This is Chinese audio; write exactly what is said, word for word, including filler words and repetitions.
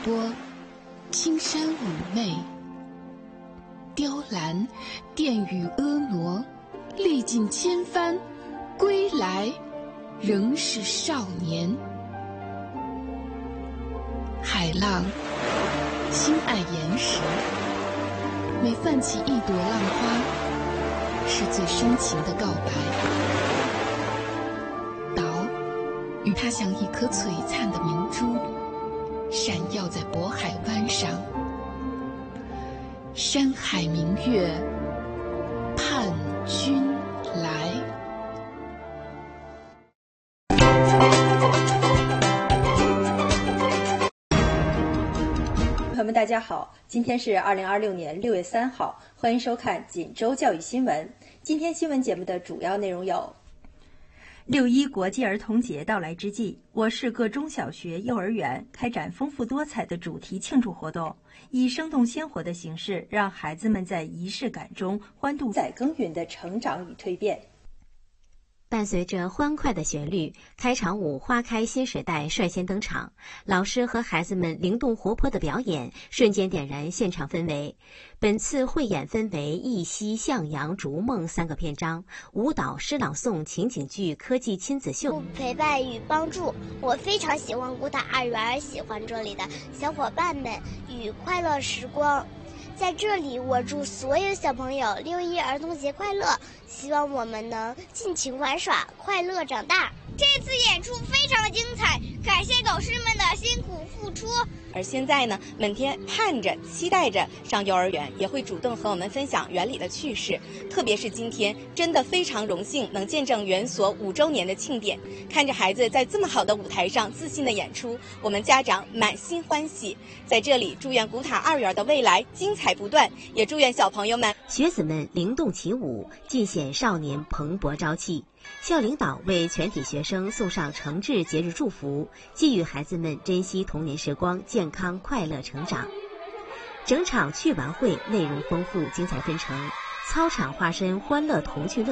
波，青山妩媚。雕栏殿宇婀娜，历尽千帆，归来仍是少年。海浪轻按岩石，每泛起一朵浪花，是最深情的告白。岛与它像一颗璀璨的明珠，闪耀在渤海湾上。山海明月，盼君来。 朋友们，大家好，今天是二零二六年六月三号，欢迎收看锦州教育新闻。今天新闻节目的主要内容有：六一国际儿童节到来之际，我市各中小学、幼儿园开展丰富多彩的主题庆祝活动，以生动鲜活的形式，让孩子们在仪式感中欢度在耕耘的成长与蜕变。 伴随着欢快的旋律，开场舞《花开新时代》率先登场，老师和孩子们灵动活泼的表演瞬间点燃现场氛围。本次汇演分为忆昔、向阳、逐梦三个篇章，舞蹈、诗朗诵、情景剧、科技亲子秀。 陪伴与帮助，我非常喜欢古塔二园，喜欢这里的小伙伴们与快乐时光。在这里，我祝所有小朋友六一儿童节快乐！希望我们能尽情玩耍，快乐长大。这次演出非常的精彩，感谢导师们的辛苦付出。 而现在呢，每天盼着、期待着上幼儿园，也会主动和我们分享园里的趣事。特别是今天，真的非常荣幸能见证园所五周年的庆典，看着孩子在这么好的舞台上自信的演出，我们家长满心欢喜。在这里，祝愿古塔二园的未来精彩不断，也祝愿小朋友们、 学子们灵动起舞，尽显少年蓬勃朝气。校领导为全体学生送上诚挚节日祝福，寄予孩子们珍惜童年时光，健康快乐成长。整场趣玩会内容丰富，精彩纷呈，操场化身欢乐童趣乐。